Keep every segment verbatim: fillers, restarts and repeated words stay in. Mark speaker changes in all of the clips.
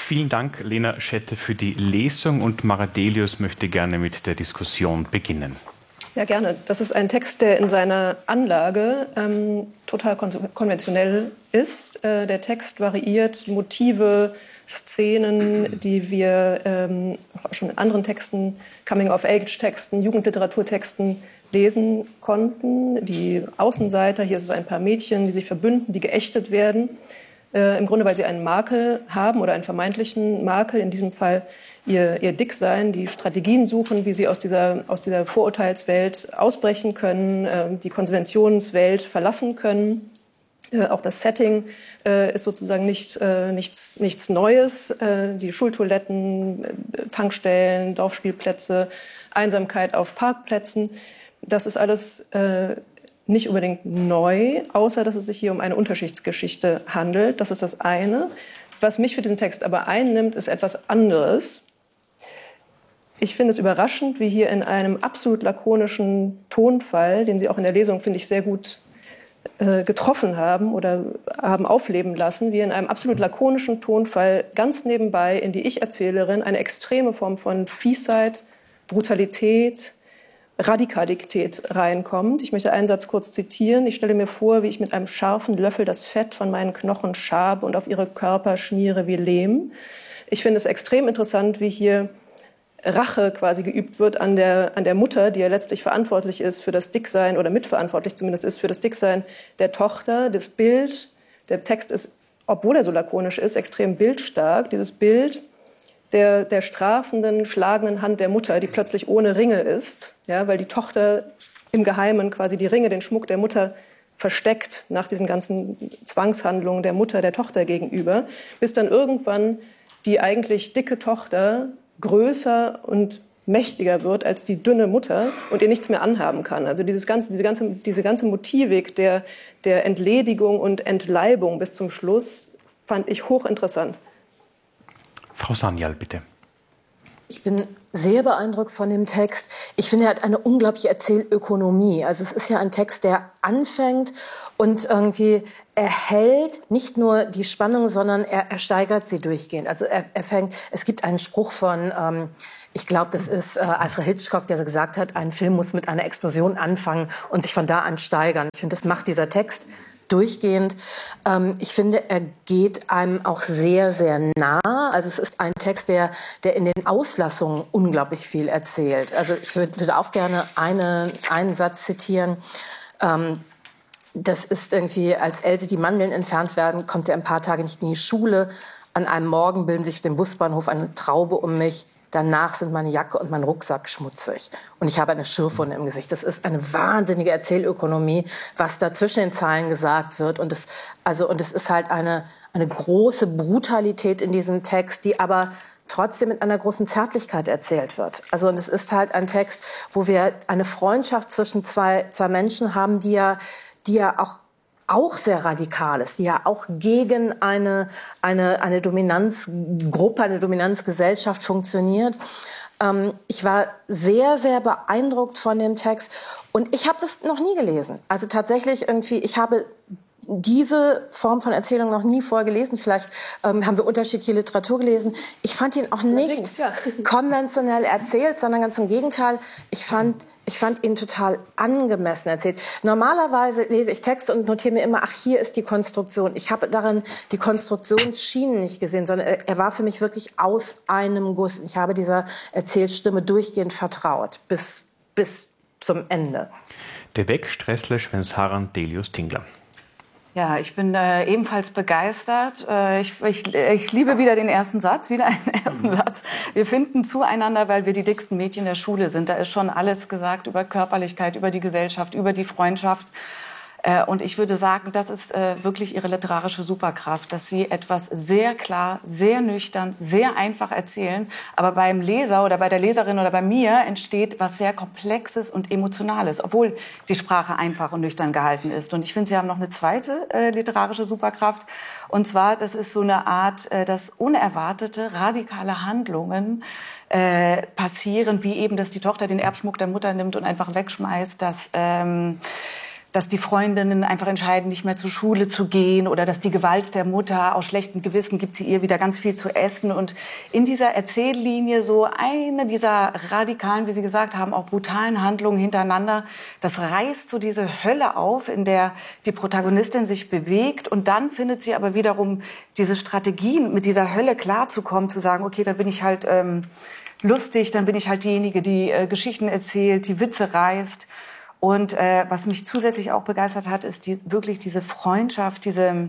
Speaker 1: Vielen Dank, Lena Schette, für die Lesung, und Mara Delius möchte gerne mit der Diskussion beginnen.
Speaker 2: Ja, gerne. Das ist ein Text, der in seiner Anlage ähm, total kon konventionell ist. Äh, der Text variiert Motive, Szenen, die wir ähm, schon in anderen Texten, Coming-of-Age-Texten, Jugendliteraturtexten lesen konnten. Die Außenseiter, hier ist es ein paar Mädchen, die sich verbünden, die geächtet werden. Äh, Im Grunde, weil sie einen Makel haben oder einen vermeintlichen Makel, in diesem Fall ihr, ihr Dicksein, die Strategien suchen, wie sie aus dieser, aus dieser Vorurteilswelt ausbrechen können, äh, die Konventionswelt verlassen können. Äh, auch das Setting äh, ist sozusagen nicht, äh, nichts, nichts Neues. Äh, die Schultoiletten, äh, Tankstellen, Dorfspielplätze, Einsamkeit auf Parkplätzen, das ist alles äh, nicht unbedingt neu, außer dass es sich hier um eine Unterschichtsgeschichte handelt. Das ist das eine. Was mich für diesen Text aber einnimmt, ist etwas anderes. Ich finde es überraschend, wie hier in einem absolut lakonischen Tonfall, den Sie auch in der Lesung, finde ich, sehr gut äh, getroffen haben oder haben aufleben lassen, wie in einem absolut lakonischen Tonfall ganz nebenbei in die Ich-Erzählerin eine extreme Form von Fiesheit, Brutalität, Radikalität reinkommt. Ich möchte einen Satz kurz zitieren. Ich stelle mir vor, wie ich mit einem scharfen Löffel das Fett von meinen Knochen schabe und auf ihre Körper schmiere wie Lehm. Ich finde es extrem interessant, wie hier Rache quasi geübt wird an der, an der Mutter, die ja letztlich verantwortlich ist für das Dicksein oder mitverantwortlich zumindest ist für das Dicksein der Tochter. Das Bild, der Text ist, obwohl er so lakonisch ist, extrem bildstark. Dieses Bild Der, der strafenden, schlagenden Hand der Mutter, die plötzlich ohne Ringe ist, ja, weil die Tochter im Geheimen quasi die Ringe, den Schmuck der Mutter versteckt nach diesen ganzen Zwangshandlungen der Mutter der Tochter gegenüber, bis dann irgendwann die eigentlich dicke Tochter größer und mächtiger wird als die dünne Mutter und ihr nichts mehr anhaben kann. Also dieses ganze, diese, ganze, diese ganze Motivik der, der Entledigung und Entleibung bis zum Schluss fand ich hochinteressant.
Speaker 1: Frau Sanyal, bitte.
Speaker 3: Ich bin sehr beeindruckt von dem Text. Ich finde, er hat eine unglaubliche Erzählökonomie. Also es ist ja ein Text, der anfängt und irgendwie erhält nicht nur die Spannung, sondern er, er steigert sie durchgehend. Also er, er fängt, es gibt einen Spruch von, ähm, ich glaube, das ist äh, Alfred Hitchcock, der gesagt hat, ein Film muss mit einer Explosion anfangen und sich von da an steigern. Ich finde, das macht dieser Text durchgehend. Ähm, ich finde, er geht einem auch sehr, sehr nah. Also es ist ein Text, der, der in den Auslassungen unglaublich viel erzählt. Also ich würde würd auch gerne eine, einen Satz zitieren. Ähm, das ist irgendwie, als Else die Mandeln entfernt werden, kommt sie ein paar Tage nicht in die Schule. An einem Morgen bilden sich auf dem Busbahnhof eine Traube um mich. Danach sind meine Jacke und mein Rucksack schmutzig. Und ich habe eine Schürfwunde im Gesicht. Das ist eine wahnsinnige Erzählökonomie, was da zwischen den Zeilen gesagt wird. Und es, also, und es ist halt eine, eine große Brutalität in diesem Text, die aber trotzdem mit einer großen Zärtlichkeit erzählt wird. Also, und es ist halt ein Text, wo wir eine Freundschaft zwischen zwei, zwei Menschen haben, die ja, die ja auch auch sehr radikal ist, die ja auch gegen eine, eine, eine Dominanzgruppe, eine Dominanzgesellschaft funktioniert. Ähm, ich war sehr, sehr beeindruckt von dem Text und ich habe das noch nie gelesen. Also tatsächlich irgendwie, ich habe diese Form von Erzählung noch nie vorher gelesen. Vielleicht ähm, haben wir unterschiedliche Literatur gelesen. Ich fand ihn auch nicht ja. konventionell erzählt, sondern ganz im Gegenteil. Ich fand, ich fand ihn total angemessen erzählt. Normalerweise lese ich Texte und notiere mir immer, ach, hier ist die Konstruktion. Ich habe darin die Konstruktionsschienen nicht gesehen, sondern er war für mich wirklich aus einem Guss. Ich habe dieser Erzählstimme durchgehend vertraut, bis, bis zum Ende.
Speaker 1: Der Weg Stressler, Schwensharan, Delius, Tingler.
Speaker 4: Ja, ich bin äh, ebenfalls begeistert. Äh, ich, ich, ich liebe wieder den ersten Satz, wieder einen ersten Satz. Wir finden zueinander, weil wir die dicksten Mädchen der Schule sind. Da ist schon alles gesagt über Körperlichkeit, über die Gesellschaft, über die Freundschaft. Äh, und ich würde sagen, das ist äh, wirklich ihre literarische Superkraft, dass sie etwas sehr klar, sehr nüchtern, sehr einfach erzählen. Aber beim Leser oder bei der Leserin oder bei mir entsteht was sehr Komplexes und Emotionales, obwohl die Sprache einfach und nüchtern gehalten ist. Und ich finde, sie haben noch eine zweite äh, literarische Superkraft. Und zwar, das ist so eine Art, äh, dass unerwartete, radikale Handlungen äh, passieren, wie eben, dass die Tochter den Erbschmuck der Mutter nimmt und einfach wegschmeißt, dass... Ähm, dass die Freundinnen einfach entscheiden, nicht mehr zur Schule zu gehen oder dass die Gewalt der Mutter aus schlechtem Gewissen gibt sie ihr wieder ganz viel zu essen. Und in dieser Erzähllinie so eine dieser radikalen, wie Sie gesagt haben, auch brutalen Handlungen hintereinander, das reißt so diese Hölle auf, in der die Protagonistin sich bewegt. Und dann findet sie aber wiederum diese Strategien, mit dieser Hölle klarzukommen, zu sagen, okay, dann bin ich halt ähm, lustig, dann bin ich halt diejenige, die äh, Geschichten erzählt, die Witze reißt. Und äh, was mich zusätzlich auch begeistert hat, ist die, wirklich diese Freundschaft, diese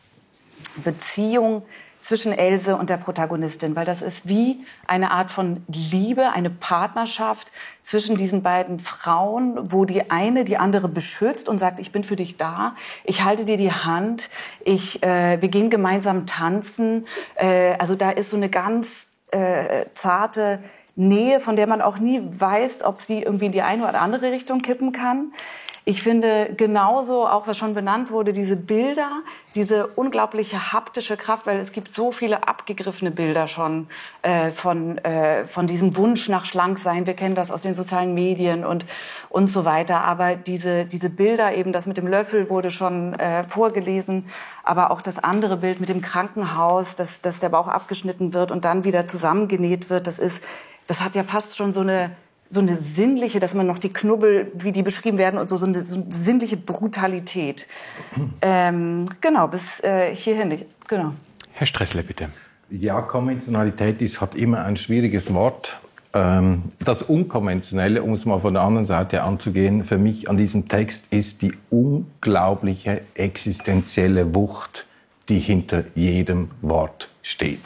Speaker 4: Beziehung zwischen Else und der Protagonistin. Weil das ist wie eine Art von Liebe, eine Partnerschaft zwischen diesen beiden Frauen, wo die eine die andere beschützt und sagt, ich bin für dich da, ich halte dir die Hand, ich, äh, wir gehen gemeinsam tanzen. Äh, also da ist so eine ganz äh, zarte Nähe, von der man auch nie weiß, ob sie irgendwie in die eine oder andere Richtung kippen kann. Ich finde genauso, auch was schon benannt wurde, diese Bilder, diese unglaubliche haptische Kraft, weil es gibt so viele abgegriffene Bilder schon äh, von, äh, von diesem Wunsch nach Schlanksein. Wir kennen das aus den sozialen Medien und, und so weiter. Aber diese, diese Bilder, eben das mit dem Löffel wurde schon äh, vorgelesen, aber auch das andere Bild mit dem Krankenhaus, dass, dass der Bauch abgeschnitten wird und dann wieder zusammengenäht wird, das ist, das hat ja fast schon so eine so eine sinnliche, dass man noch die Knubbel, wie die beschrieben werden, und so, so eine, so eine sinnliche Brutalität. Ähm, genau, bis äh, hierhin. Genau.
Speaker 1: Herr Stressler, bitte.
Speaker 5: Ja, Konventionalität ist halt immer ein schwieriges Wort. Ähm, das Unkonventionelle, um es mal von der anderen Seite anzugehen, für mich an diesem Text ist die unglaubliche existenzielle Wucht, die hinter jedem Wort steht.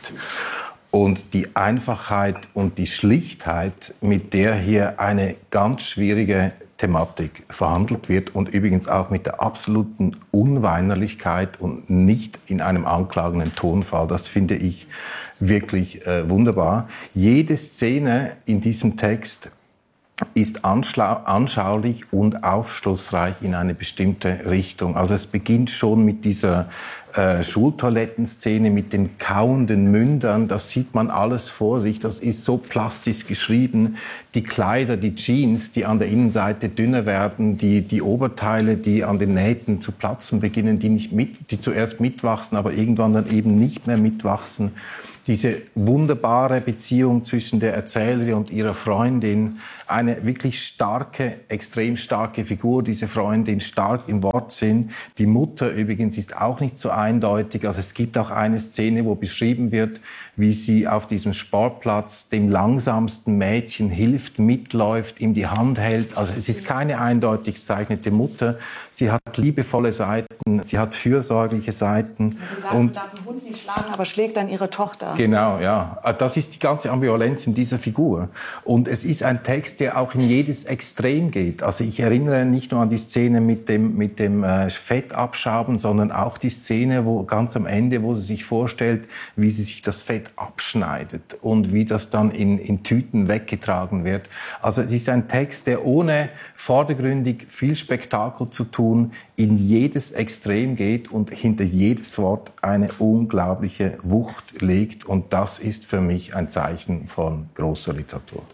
Speaker 5: Und die Einfachheit und die Schlichtheit, mit der hier eine ganz schwierige Thematik verhandelt wird und übrigens auch mit der absoluten Unweinerlichkeit und nicht in einem anklagenden Tonfall, das finde ich wirklich äh, wunderbar. Jede Szene in diesem Text ist anschaulich und aufschlussreich in eine bestimmte Richtung. Also es beginnt schon mit dieser äh, Schultoilettenszene, mit den kauenden Mündern. Das sieht man alles vor sich. Das ist so plastisch geschrieben. Die Kleider, die Jeans, die an der Innenseite dünner werden, die, die Oberteile, die an den Nähten zu platzen beginnen, die, nicht mit, die zuerst mitwachsen, aber irgendwann dann eben nicht mehr mitwachsen. Diese wunderbare Beziehung zwischen der Erzählerin und ihrer Freundin, eine wirklich starke, extrem starke Figur, diese Freundin, stark im Wortsinn. Die Mutter übrigens ist auch nicht so eindeutig. Also es gibt auch eine Szene, wo beschrieben wird, wie sie auf diesem Sportplatz dem langsamsten Mädchen hilft, mitläuft, ihm die Hand hält. Also es ist keine eindeutig gezeichnete Mutter. Sie hat liebevolle Seiten, sie hat fürsorgliche Seiten.
Speaker 4: Sie sagt, und man darf einen Hund nicht schlagen, aber schlägt dann ihre Tochter.
Speaker 5: Genau, ja. Das ist die ganze Ambivalenz in dieser Figur. Und es ist ein Text, der auch in jedes Extrem geht. Also ich erinnere nicht nur an die Szene mit dem, mit dem äh, Fett abschaben, sondern auch die Szene, wo ganz am Ende, wo sie sich vorstellt, wie sie sich das Fett abschneidet und wie das dann in, in Tüten weggetragen wird. Also es ist ein Text, der ohne vordergründig viel Spektakel zu tun, in jedes Extrem geht und hinter jedes Wort eine unglaubliche Wucht legt. Und das ist für mich ein Zeichen von großer Literatur.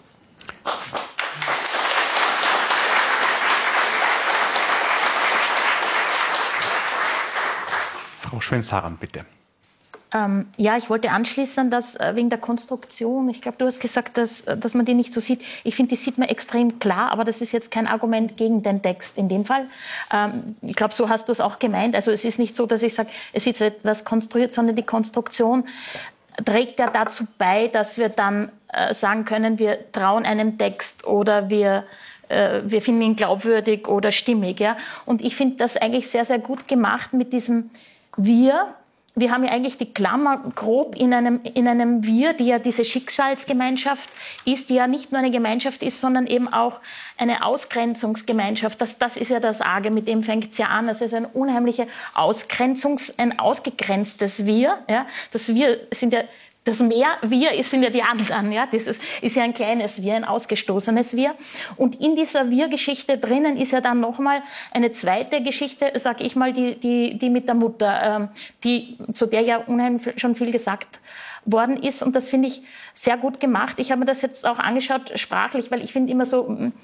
Speaker 1: Frau Schwenz-Haran, bitte.
Speaker 6: Ähm, ja, ich wollte anschließen, dass äh, wegen der Konstruktion, ich glaube, du hast gesagt, dass, dass man die nicht so sieht. Ich finde, die sieht man extrem klar, aber das ist jetzt kein Argument gegen den Text in dem Fall. Ähm, ich glaube, so hast du es auch gemeint. Also es ist nicht so, dass ich sage, es ist etwas konstruiert, sondern die Konstruktion trägt ja dazu bei, dass wir dann äh, sagen können, wir trauen einem Text oder wir äh, wir finden ihn glaubwürdig oder stimmig. Ja? Und ich finde das eigentlich sehr, sehr gut gemacht mit diesem Wir. Wir haben ja eigentlich die Klammer grob in einem, in einem Wir, die ja diese Schicksalsgemeinschaft ist, die ja nicht nur eine Gemeinschaft ist, sondern eben auch eine Ausgrenzungsgemeinschaft. Das, das ist ja das Arge, mit dem fängt es ja an. Das ist ein unheimliche Ausgrenzungs-, ein ausgegrenztes Wir. Ja? Das Wir sind ja... Das Mehr, wir, sind ja die anderen. Ja? Das ist, ist ja ein kleines Wir, ein ausgestoßenes Wir. Und in dieser Wir-Geschichte drinnen ist ja dann nochmal eine zweite Geschichte, sag ich mal, die, die, die mit der Mutter, ähm, die, zu der ja unheimlich schon viel gesagt worden ist. Und das finde ich sehr gut gemacht. Ich habe mir das jetzt auch angeschaut, sprachlich, weil ich finde immer so...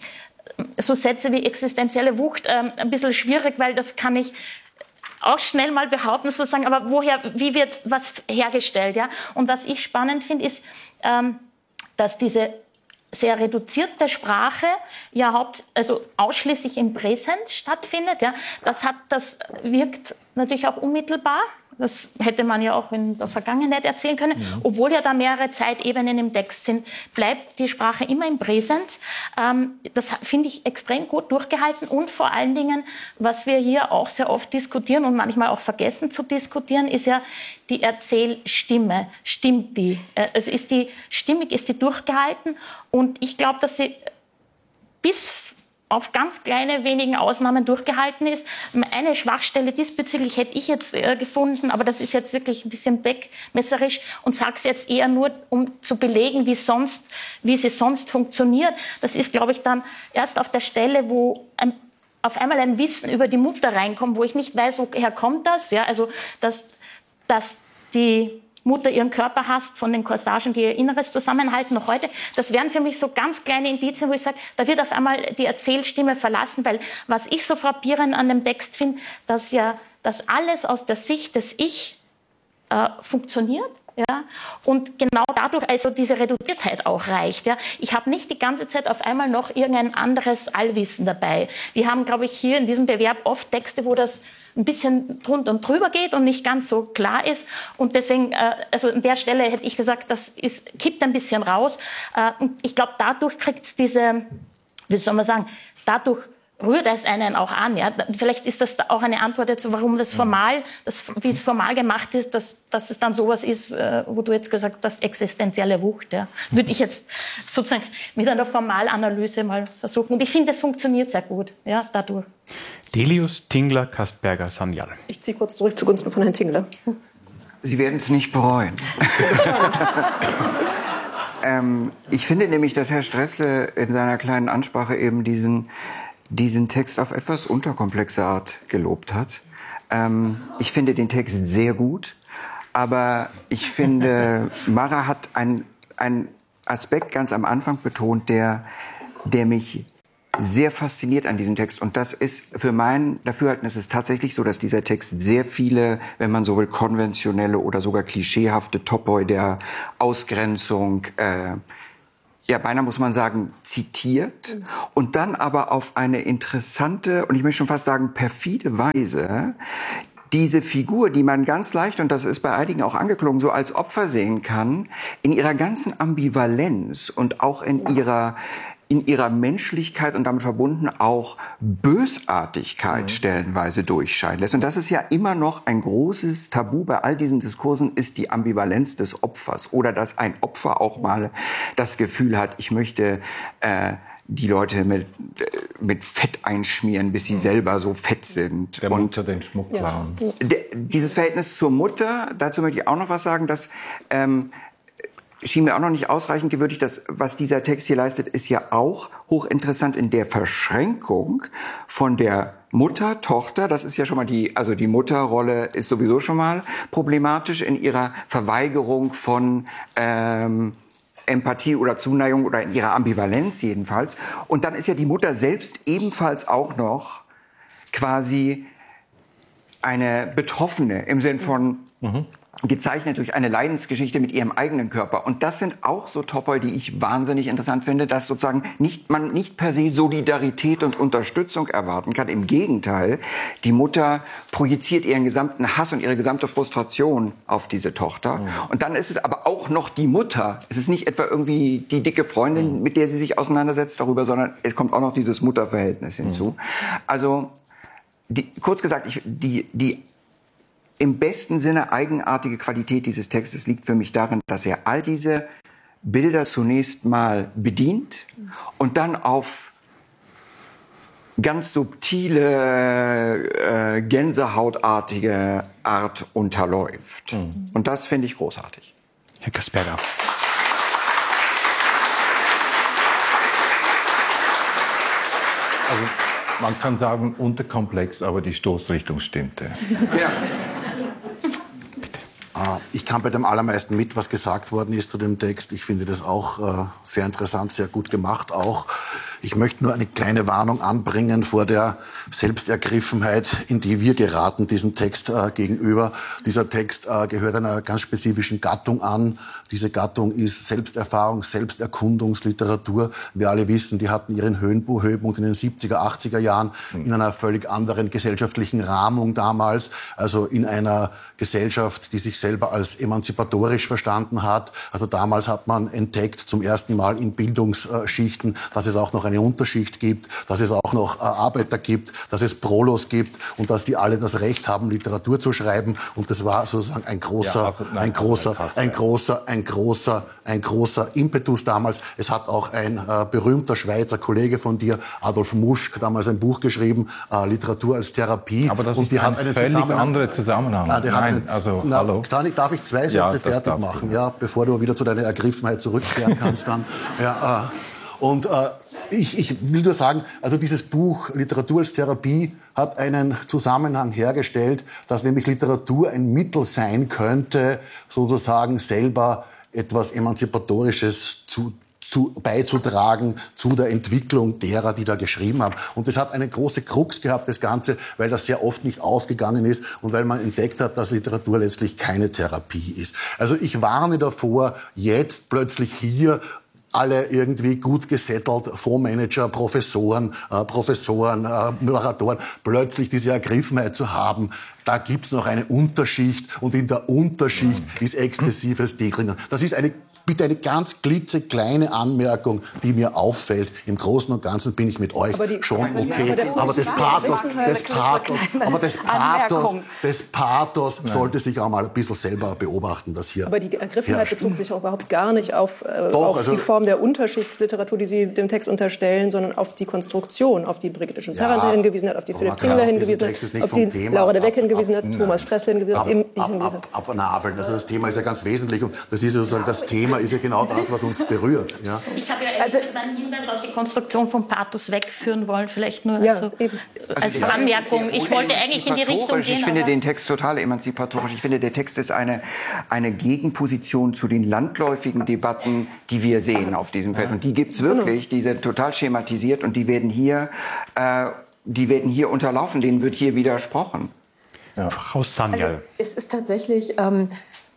Speaker 6: so Sätze wie existenzielle Wucht äh, ein bisschen schwierig, weil das kann ich auch schnell mal behaupten, sozusagen, aber woher, wie wird was hergestellt? Ja? Und was ich spannend finde, ist, ähm, dass diese sehr reduzierte Sprache ja haupt, also ausschließlich im Präsens stattfindet. Ja? Das, hat, das wirkt natürlich auch unmittelbar. Das hätte man ja auch in der Vergangenheit erzählen können. Ja. Obwohl ja da mehrere Zeitebenen im Text sind, bleibt die Sprache immer im Präsens. Ähm, das finde ich extrem gut durchgehalten. Und vor allen Dingen, was wir hier auch sehr oft diskutieren und manchmal auch vergessen zu diskutieren, ist ja die Erzählstimme. Stimmt die? Also ist die stimmig, ist die durchgehalten? Und ich glaube, dass sie bis auf ganz kleine, wenigen Ausnahmen durchgehalten ist. Eine Schwachstelle diesbezüglich hätte ich jetzt äh, gefunden, aber das ist jetzt wirklich ein bisschen wegmesserisch und sage es jetzt eher nur, um zu belegen, wie, sonst, wie sie sonst funktioniert. Das ist, glaube ich, dann erst auf der Stelle, wo ein, auf einmal ein Wissen über die Mutter reinkommt, wo ich nicht weiß, woher kommt das. Ja? Also, dass, dass die Mutter ihren Körper hasst, von den Corsagen, die ihr Inneres zusammenhalten, noch heute. Das wären für mich so ganz kleine Indizien, wo ich sage, da wird auf einmal die Erzählstimme verlassen, weil was ich so frappierend an dem Text finde, dass ja das alles aus der Sicht des Ich äh, funktioniert. Ja, und genau dadurch also diese Reduziertheit auch reicht. Ja. Ich habe nicht die ganze Zeit auf einmal noch irgendein anderes Allwissen dabei. Wir haben, glaube ich, hier in diesem Bewerb oft Texte, wo das ein bisschen drunter und drüber geht und nicht ganz so klar ist. Und deswegen, äh, also an der Stelle hätte ich gesagt, das ist, kippt ein bisschen raus. Äh, und ich glaube, dadurch kriegt es diese, wie soll man sagen, dadurch rührt es einen auch an. Ja? Vielleicht ist das auch eine Antwort jetzt, warum das formal, das, wie es formal gemacht ist, dass, dass es dann sowas ist, äh, wo du jetzt gesagt hast, existenzielle Wucht. Ja? Würde ich jetzt sozusagen mit einer Formalanalyse mal versuchen. Und ich finde, es funktioniert sehr gut, ja, dadurch.
Speaker 1: Delius, Tingler, Kastberger, Sanyal.
Speaker 2: Ich ziehe kurz zurück zugunsten von Herrn Tingler.
Speaker 7: Sie werden es nicht bereuen. ähm, ich finde nämlich, dass Herr Stressle in seiner kleinen Ansprache eben diesen diesen Text auf etwas unterkomplexe Art gelobt hat. Ähm, ich finde den Text sehr gut, aber ich finde, Mara hat einen Aspekt ganz am Anfang betont, der, der mich sehr fasziniert an diesem Text. Und das ist für mein Dafürhalten, ist es tatsächlich so, dass dieser Text sehr viele, wenn man so will, konventionelle oder sogar klischeehafte Topoi der Ausgrenzung, äh, ja, beinahe muss man sagen, zitiert und dann aber auf eine interessante und ich möchte schon fast sagen perfide Weise diese Figur, die man ganz leicht, und das ist bei einigen auch angeklungen, so als Opfer sehen kann, in ihrer ganzen Ambivalenz und auch in ihrer in ihrer Menschlichkeit und damit verbunden auch Bösartigkeit mhm. stellenweise durchscheinen lässt. Und das ist ja immer noch ein großes Tabu bei all diesen Diskursen, ist die Ambivalenz des Opfers. Oder dass ein Opfer auch mal das Gefühl hat, ich möchte äh, die Leute mit, mit Fett einschmieren, bis sie selber so fett sind.
Speaker 5: Der Mutter den Schmuck klauen.
Speaker 7: Ja. Dieses Verhältnis zur Mutter, dazu möchte ich auch noch was sagen, dass ähm, schien mir auch noch nicht ausreichend gewürdigt. Das, was dieser Text hier leistet, ist ja auch hochinteressant in der Verschränkung von der Mutter, Tochter. Das ist ja schon mal die, also die Mutterrolle ist sowieso schon mal problematisch in ihrer Verweigerung von ähm, Empathie oder Zuneigung oder in ihrer Ambivalenz jedenfalls. Und dann ist ja die Mutter selbst ebenfalls auch noch quasi eine Betroffene im Sinn von mhm. gezeichnet durch eine Leidensgeschichte mit ihrem eigenen Körper. Und das sind auch so Topoi, die ich wahnsinnig interessant finde, dass sozusagen nicht, man nicht per se Solidarität und Unterstützung erwarten kann. Im Gegenteil, die Mutter projiziert ihren gesamten Hass und ihre gesamte Frustration auf diese Tochter. Mhm. Und dann ist es aber auch noch die Mutter. Es ist nicht etwa irgendwie die dicke Freundin, mhm. mit der sie sich auseinandersetzt darüber, sondern es kommt auch noch dieses Mutterverhältnis hinzu. Mhm. Also, die, kurz gesagt, ich, die, die im besten Sinne eigenartige Qualität dieses Textes liegt für mich darin, dass er all diese Bilder zunächst mal bedient und dann auf ganz subtile, äh, gänsehautartige Art unterläuft. Mhm. Und das finde ich großartig.
Speaker 1: Herr Kastberger.
Speaker 5: Also, man kann sagen, unterkomplex, aber die Stoßrichtung stimmte.
Speaker 7: Ja.
Speaker 8: Ich kann bei dem allermeisten mit, was gesagt worden ist zu dem Text. Ich finde das auch äh, sehr interessant, sehr gut gemacht. Auch Ich möchte nur eine kleine Warnung anbringen vor der Selbstergriffenheit, in die wir geraten, diesem Text äh, gegenüber. Dieser Text äh, gehört einer ganz spezifischen Gattung an. Diese Gattung ist Selbsterfahrung, Selbsterkundungsliteratur. Wir alle wissen, die hatten ihren Höhenpunkt in den siebziger, achtziger Jahren in einer völlig anderen gesellschaftlichen Rahmung damals. Also in einer Gesellschaft, die sich selber als emanzipatorisch verstanden hat. Also damals hat man entdeckt, zum ersten Mal in Bildungsschichten, dass es auch noch eine Unterschicht gibt, dass es auch noch Arbeiter gibt, dass es Prolos gibt und dass die alle das Recht haben, Literatur zu schreiben. Und das war sozusagen ein großer, ja, also, nein, ein großer, ein großer, ein großer, ein großer Impetus damals. Es hat auch ein äh, berühmter Schweizer Kollege von dir, Adolf Muschk, damals ein Buch geschrieben, äh, Literatur als Therapie.
Speaker 5: Aber das
Speaker 8: und
Speaker 5: ist
Speaker 8: die
Speaker 5: ein
Speaker 8: hat einen
Speaker 5: völlig
Speaker 8: Zusammenhang.
Speaker 5: anderer Zusammenhang.
Speaker 8: Na, Nein,
Speaker 5: einen, also,
Speaker 8: na,
Speaker 5: hallo.
Speaker 8: Darf ich zwei Sätze
Speaker 5: ja,
Speaker 8: fertig machen, ja, bevor du wieder zu deiner Ergriffenheit zurückkehren kannst dann. Ja, äh, und äh, ich, ich will nur sagen, also dieses Buch Literatur als Therapie hat einen Zusammenhang hergestellt, dass nämlich Literatur ein Mittel sein könnte, sozusagen selber etwas Emanzipatorisches zu Zu, beizutragen zu der Entwicklung derer, die da geschrieben haben. Und das hat eine große Krux gehabt, das Ganze, weil das sehr oft nicht aufgegangen ist und weil man entdeckt hat, dass Literatur letztlich keine Therapie ist. Also ich warne davor, jetzt plötzlich hier alle irgendwie gut gesettelt, Fondsmanager, Professoren, äh, Professoren, äh, Moderatoren, plötzlich diese Ergriffenheit zu haben. Da gibt's noch eine Unterschicht und in der Unterschicht ist exzessives Deklinern. Das ist eine Bitte eine ganz klitzekleine Anmerkung, die mir auffällt. Im Großen und Ganzen bin ich mit euch
Speaker 2: die,
Speaker 8: schon
Speaker 2: aber die,
Speaker 8: okay.
Speaker 2: aber,
Speaker 8: aber das Pathos, das Pathos, aber das Pathos, das Pathos
Speaker 5: Nein.
Speaker 8: sollte sich auch mal ein bisschen selber beobachten, das hier.
Speaker 2: Aber die Ergriffenheit
Speaker 8: herrscht.
Speaker 2: bezog sich auch überhaupt gar nicht auf, äh,
Speaker 8: Doch,
Speaker 2: auf
Speaker 8: also,
Speaker 2: die Form der Unterschichtsliteratur, die Sie dem Text unterstellen, sondern auf die Konstruktion, auf die Brigitte Schönz-Herrndt
Speaker 8: Ja,
Speaker 2: hingewiesen hat, auf die
Speaker 8: aber
Speaker 2: Philipp
Speaker 8: man kann
Speaker 2: Tingler
Speaker 8: auch diesen
Speaker 2: hingewiesen
Speaker 8: Text jetzt
Speaker 2: hat,
Speaker 8: nicht
Speaker 2: auf
Speaker 8: vom
Speaker 2: die
Speaker 8: Thema
Speaker 2: Laura de
Speaker 8: ab-
Speaker 2: Weck hingewiesen hat,
Speaker 5: ab-
Speaker 2: Thomas Stressler hingewiesen hat,
Speaker 8: Ab,
Speaker 2: eben ich
Speaker 8: ab,
Speaker 2: hingewiesen
Speaker 8: ab, abnabeln. Also das Thema ist ja ganz wesentlich und das ist sozusagen das Thema ist ja genau das, was uns berührt. Ja.
Speaker 6: Ich habe ja also, meinen Hinweis auf die Konstruktion von Pathos wegführen wollen, vielleicht nur
Speaker 2: Ja,
Speaker 6: so
Speaker 2: eben.
Speaker 6: als
Speaker 7: Also
Speaker 6: Anmerkung. Ich wollte eigentlich in die Richtung gehen.
Speaker 7: Ich finde
Speaker 6: aber
Speaker 7: den Text total emanzipatorisch. Ich finde, der Text ist eine, eine Gegenposition zu den landläufigen Debatten, die wir sehen auf diesem Feld. Und die gibt's wirklich, die sind total schematisiert und die werden hier, äh, die werden hier unterlaufen, denen wird hier widersprochen.
Speaker 1: Ja. Frau Sanyal.
Speaker 3: Also, es ist tatsächlich... Ähm,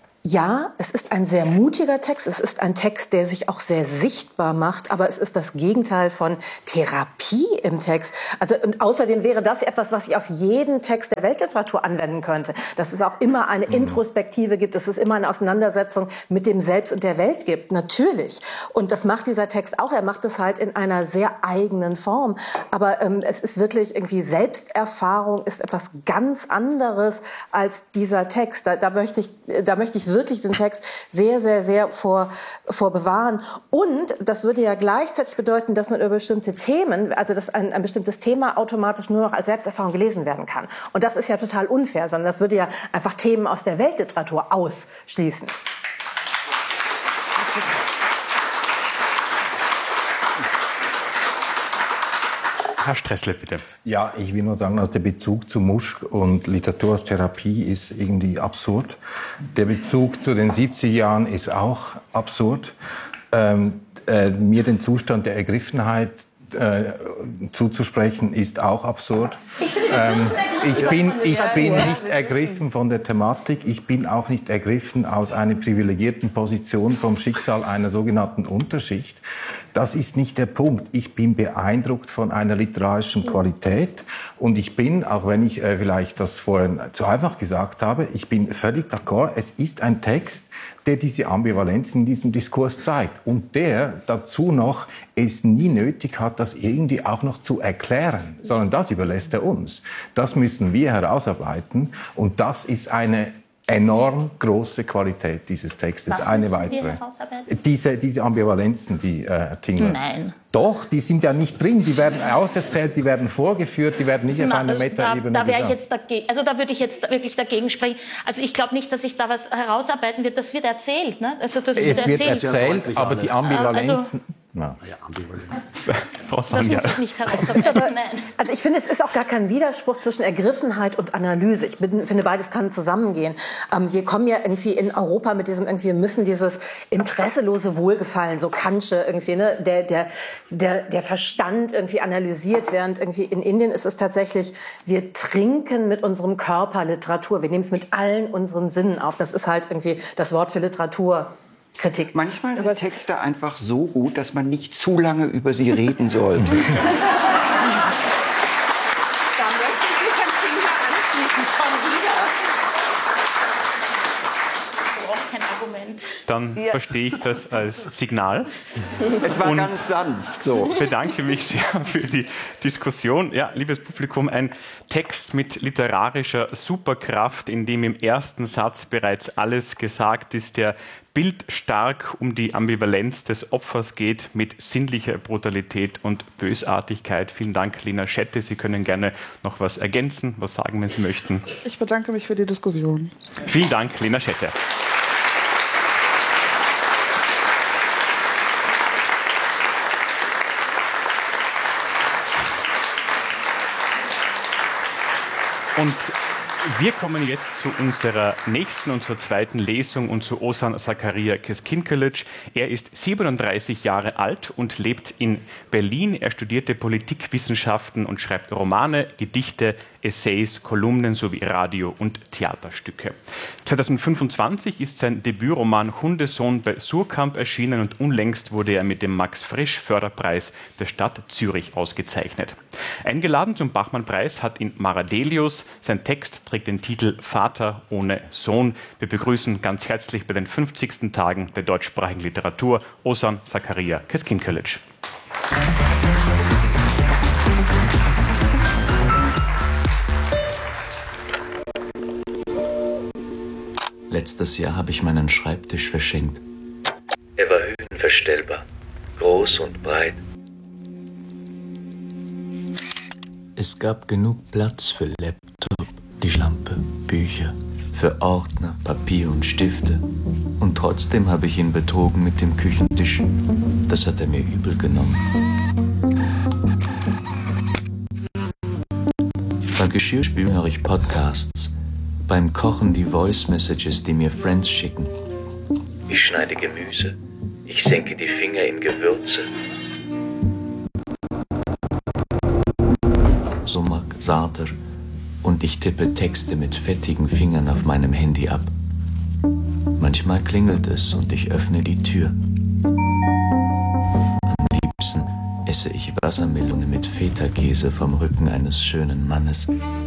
Speaker 3: Ja, es ist ein sehr mutiger Text. Es ist ein Text, der sich auch sehr sichtbar macht. Aber es ist das Gegenteil von Therapie im Text. Also, und außerdem wäre das etwas, was ich auf jeden Text der Weltliteratur anwenden könnte. Dass es auch immer eine Introspektive gibt, dass es immer eine Auseinandersetzung mit dem Selbst und der Welt gibt. Natürlich. Und das macht dieser Text auch. Er macht es halt in einer sehr eigenen Form. Aber ähm, es ist wirklich irgendwie Selbsterfahrung ist etwas ganz anderes als dieser Text. Da, da möchte ich, da möchte ich wirklich diesen Text sehr, sehr, sehr vor, vor bewahren. Und das würde ja gleichzeitig bedeuten, dass man über bestimmte Themen, also dass ein, ein bestimmtes Thema automatisch nur noch als Selbsterfahrung gelesen werden kann. Und das ist ja total unfair, sondern das würde ja einfach Themen aus der Weltliteratur ausschließen.
Speaker 1: Herr Stressle, bitte.
Speaker 5: Ja, ich will nur sagen, dass der Bezug zu Muschk und Literatur als Therapie ist irgendwie absurd. Der Bezug zu den siebziger Jahren ist auch absurd. Ähm, äh, mir den Zustand der Ergriffenheit äh, zuzusprechen, ist auch absurd.
Speaker 3: Ich, finde,
Speaker 5: ähm, ich, bin, ich bin nicht ergriffen von der Thematik. Ich bin auch nicht ergriffen aus einer privilegierten Position vom Schicksal einer sogenannten Unterschicht. Das ist nicht der Punkt. Ich bin beeindruckt von einer literarischen Qualität und ich bin, auch wenn ich äh, vielleicht das vorhin zu einfach gesagt habe, ich bin völlig d'accord. Es ist ein Text, der diese Ambivalenz in diesem Diskurs zeigt und der dazu noch es nie nötig hat, das irgendwie auch noch zu erklären, sondern das überlässt er uns. Das müssen wir herausarbeiten und das ist eine enorm große Qualität dieses Textes.
Speaker 6: Was
Speaker 5: eine
Speaker 6: müssen wir
Speaker 5: weitere.
Speaker 6: herausarbeiten?
Speaker 5: Diese, diese Ambivalenzen, die äh, Tingler.
Speaker 6: Nein.
Speaker 5: Doch, die sind ja nicht drin. Die werden auserzählt, die werden vorgeführt, die werden nicht auf
Speaker 6: Na,
Speaker 5: einer
Speaker 6: da,
Speaker 5: Metaebene
Speaker 6: da wäre ich
Speaker 5: gesagt.
Speaker 6: jetzt dagegen, also da würde ich jetzt wirklich dagegen sprechen. Also ich glaube nicht, dass sich da was herausarbeiten wird. Das wird erzählt, ne? Also das
Speaker 5: Es wird
Speaker 6: erzählt.
Speaker 5: erzählt, aber die Ambivalenzen,
Speaker 6: Also,
Speaker 5: Ja.
Speaker 8: Ja, Ambivalenz.
Speaker 1: Frau
Speaker 6: Das
Speaker 1: Sanja.
Speaker 6: muss ich nicht herausfinden. Nein.
Speaker 3: Also ich finde, es ist auch gar kein Widerspruch zwischen Ergriffenheit und Analyse. Ich bin, finde, beides kann zusammengehen. Ähm, wir kommen ja irgendwie in Europa mit diesem, irgendwie, wir müssen dieses interesselose Wohlgefallen, so Kantsche irgendwie, ne, der, der, der, der Verstand irgendwie analysiert, während irgendwie in Indien ist es tatsächlich, wir trinken mit unserem Körper Literatur. Wir nehmen es mit allen unseren Sinnen auf. Das ist halt irgendwie das Wort für Literatur. Kritik.
Speaker 7: Manchmal sind Texte einfach so gut, dass man nicht zu lange über sie reden sollte.
Speaker 4: Da möchte ich mich an Finger anschließen, schon wieder.
Speaker 6: Auch kein Argument.
Speaker 1: Dann
Speaker 4: Ja.
Speaker 1: verstehe ich das als Signal.
Speaker 7: Es war
Speaker 1: Und
Speaker 7: ganz sanft so.
Speaker 1: bedanke mich sehr für die Diskussion. Ja, liebes Publikum, ein Text mit literarischer Superkraft, in dem im ersten Satz bereits alles gesagt ist, der bildstark um die Ambivalenz des Opfers geht, mit sinnlicher Brutalität und Bösartigkeit. Vielen Dank, Lena Schette. Sie können gerne noch was ergänzen, was sagen, wenn Sie möchten.
Speaker 9: Ich bedanke mich für die Diskussion.
Speaker 1: Vielen Dank, Lena Schette. Und wir kommen jetzt zu unserer nächsten und zur zweiten Lesung und zu Ozan Zakaria Keskinkelic. Er ist siebenunddreißig Jahre alt und lebt in Berlin. Er studierte Politikwissenschaften und schreibt Romane, Gedichte, Essays, Kolumnen sowie Radio- und Theaterstücke. zweitausendfünfundzwanzig ist sein Debütroman Hundesohn bei Surkamp erschienen und unlängst wurde er mit dem Max-Frisch-Förderpreis der Stadt Zürich ausgezeichnet. Eingeladen zum Bachmann-Preis hat ihn Maradelius. Sein Text trägt den Titel Vater ohne Sohn. Wir begrüßen ganz herzlich bei den fünfzigsten Tagen der deutschsprachigen Literatur Ozan Zakaria Keskinkelic.
Speaker 10: Letztes Jahr habe ich meinen Schreibtisch verschenkt. Er war höhenverstellbar, groß und breit. Es gab genug Platz für Laptop, die Lampe, Bücher, für Ordner, Papier und Stifte. Und trotzdem habe ich ihn betrogen mit dem Küchentisch. Das hat er mir übel genommen. Beim Geschirrspülen höre ich Podcasts. Beim Kochen die Voice-Messages, die mir Friends schicken. Ich schneide Gemüse. Ich senke die Finger in Gewürze. Sumak, Sarter. Und ich tippe Texte mit fettigen Fingern auf meinem Handy ab. Manchmal klingelt es und ich öffne die Tür. Am liebsten esse ich Wassermelone mit Feta-Käse vom Rücken eines schönen Mannes.